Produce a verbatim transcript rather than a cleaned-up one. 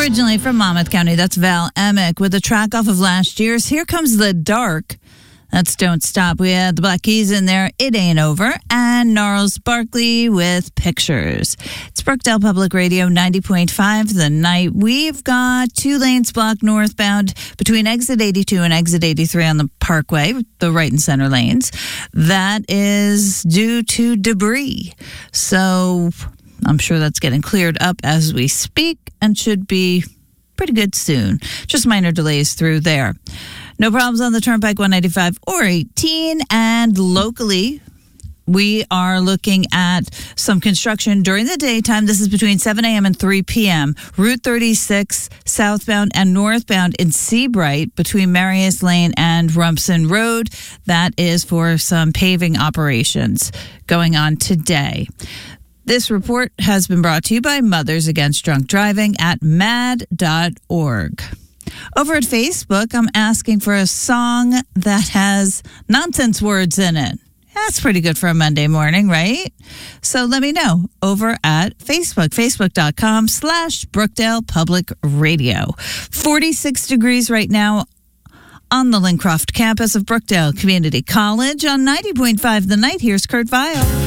Originally from Monmouth County, that's Val Emick with a track off of last year's Here Comes the Dark. That's Don't Stop. We had the Black Keys in there, It Ain't Over, and Gnarls Barkley with Pictures. It's Brookdale Public Radio ninety point five The Night. We've got two lanes blocked northbound between exit eighty-two and exit eighty-three on the Parkway, the right and center lanes. That is due to debris. So I'm sure that's getting cleared up as we speak and should be pretty good soon. Just minor delays through there. No problems on the Turnpike one ninety-five or eighteen. And locally, we are looking at some construction during the daytime. This is between seven a.m. and three p.m. Route thirty-six southbound and northbound in Seabright between Marius Lane and Rumson Road. That is for some paving operations going on today. This report has been brought to you by Mothers Against Drunk Driving at mad dot org. Over at Facebook, I'm asking for a song that has nonsense words in it. That's pretty good for a Monday morning, right? So let me know over at Facebook, facebook.com slash Brookdale Public Radio. forty-six degrees right now on the Lincroft campus of Brookdale Community College on ninety point five The Night. Here's Kurt Vile.